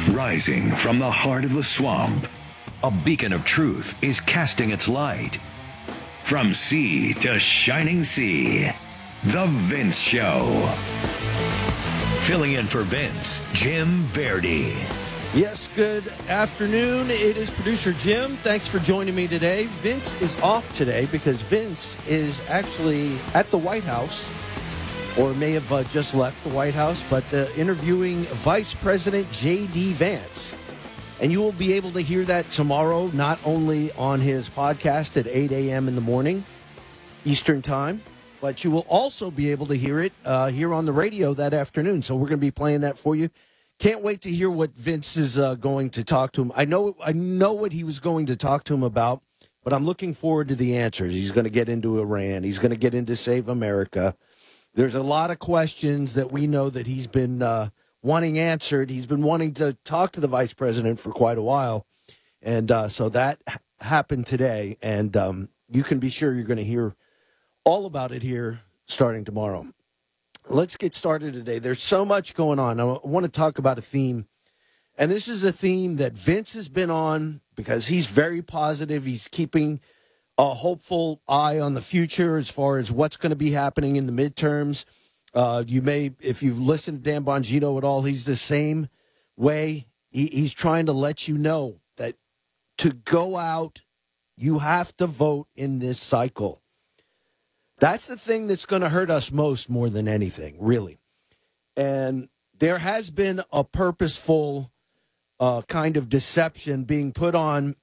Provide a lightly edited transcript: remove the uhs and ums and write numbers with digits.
Rising from the heart of the swamp, a beacon of truth is casting its light. From sea to shining sea, The Vince Show. Filling in for Vince, Jim Verdi. Yes, good afternoon. It is producer Jim. Thanks for joining me today. Vince is off today because Vince is actually at the White House, or may have just left the White House, but interviewing Vice President J.D. Vance. And you will be able to hear that tomorrow, not only on his podcast at 8 a.m. in the morning, Eastern Time, but you will also be able to hear it here on the radio that afternoon. So we're going to be playing that for you. Can't wait to hear what Vince is going to talk to him. I know what he was going to talk to him about, but I'm looking forward to the answers. He's going to get into Iran. He's going to get into Save America. There's a lot of questions that we know that he's been wanting answered. He's been wanting to talk to the vice president for quite a while. And so that happened today. And you can be sure you're going to hear all about it here starting tomorrow. Let's get started today. There's so much going on. I want to talk about a theme. And this is a theme that Vince has been on because he's very positive. He's keeping a hopeful eye on the future as far as what's going to be happening in the midterms. You may, if you've listened to Dan Bongino at all, he's the same way. He's trying to let you know that to go out, you have to vote in this cycle. That's the thing that's going to hurt us most more than anything, really. And there has been a purposeful kind of deception being put on